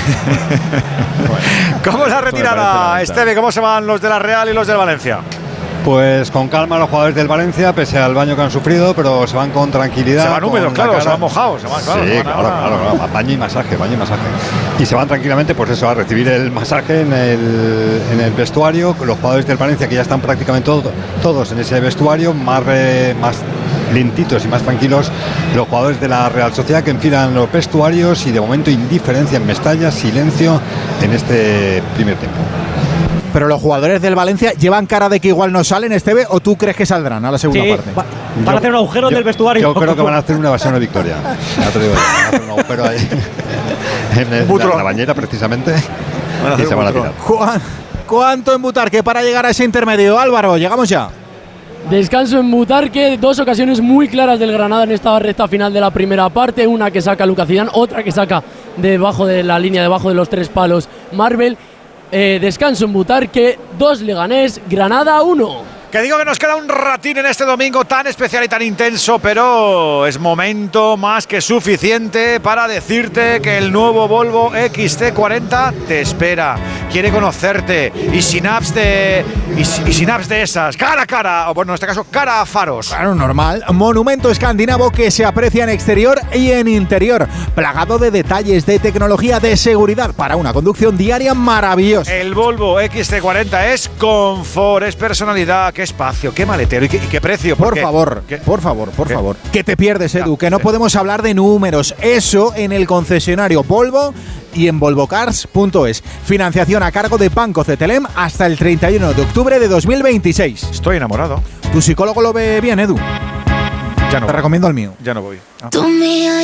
¿Cómo es la retirada, Esteve? ¿Cómo se van los de la Real y los del Valencia? Pues con calma los jugadores del Valencia, pese al baño que han sufrido, pero se van con tranquilidad. Se van húmedos, claro, se van mojados. Claro, baño y masaje. Y se van tranquilamente, pues eso, a recibir el masaje en el vestuario. Los jugadores del Valencia, que ya están prácticamente todos en ese vestuario, más lentitos y más tranquilos. Los jugadores de la Real Sociedad, que enfilan los vestuarios y de momento indiferencia en Mestalla, silencio en este primer tiempo. Pero los jugadores del Valencia llevan cara de que igual no salen, Esteve, ¿o tú crees que saldrán a la segunda parte? Van a hacer un agujero en el vestuario. Yo creo que van a hacer una evasión de victoria. Ya te digo, van a hacer un agujero ahí en la bañera, precisamente, y se van a tirar. ¿Cuánto en Butarque para llegar a ese intermedio? Álvaro, llegamos ya. Descanso en Butarque, 2 ocasiones muy claras del Granada en esta recta final de la primera parte, una que saca Lucas Zidane, otra que saca debajo de la línea, debajo de los 3 palos Marvel. Descanso en Butarque, 2 Leganés, Granada 1. Que digo que nos queda un ratín en este domingo tan especial y tan intenso, pero es momento más que suficiente para decirte que el nuevo Volvo XC40 te espera, quiere conocerte y sin apps de esas, cara a cara, o bueno, en este caso cara a faros. Claro, normal. Monumento escandinavo que se aprecia en exterior y en interior, plagado de detalles, de tecnología, de seguridad para una conducción diaria maravillosa. El Volvo XC40 es confort, es personalidad. Qué espacio, qué maletero y qué precio. Por favor. Que te pierdes, Edu, que no podemos hablar de números. Eso en el concesionario Volvo y en volvocars.es. Financiación a cargo de Banco Cetelem hasta el 31 de octubre de 2026. Estoy enamorado. ¿Tu psicólogo lo ve bien, Edu? Ya no. Te recomiendo el mío. Ya no voy.